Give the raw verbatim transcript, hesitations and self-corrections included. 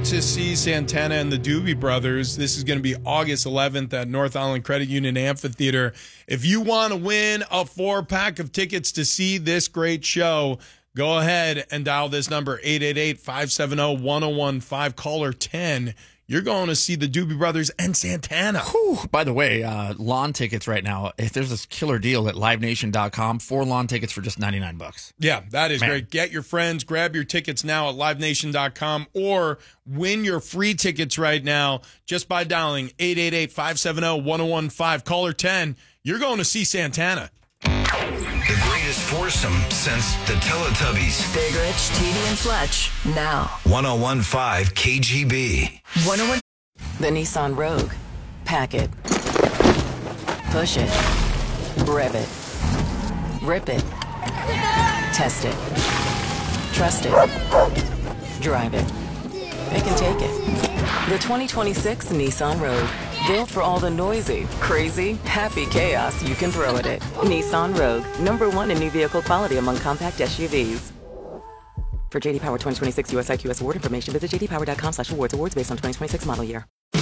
to see Santana and the Doobie Brothers. This is going to be August eleventh at North Island Credit Union Amphitheater. If you want to win a four-pack of tickets to see this great show, go ahead and dial this number, eight eight eight, five seven zero, one zero one five, caller ten. You're going to see the Doobie Brothers and Santana. Whew. By the way, uh, lawn tickets right now, if there's this killer deal at live nation dot com, four lawn tickets for just ninety-nine bucks. Yeah, that is Man. great. Get your friends, grab your tickets now at live nation dot com or win your free tickets right now just by dialing eight eight eight, five seven zero, one zero one five, caller ten. You're going to see Santana. The greatest foursome since the Teletubbies. Big Rich, T V, and Fletch. Now. ten fifteen K G B. one oh one. The Nissan Rogue. Pack it. Push it. Rev it. Rip it. Test it. Trust it. Drive it. It can take it. The twenty twenty-six Nissan Rogue. Built for all the noisy, crazy, happy chaos you can throw at it. Nissan Rogue. Number one in new vehicle quality among compact S U Vs. For J D Power twenty twenty-six U S I Q S award information, visit j d power dot com slash awards. Awards based on twenty twenty-six model year.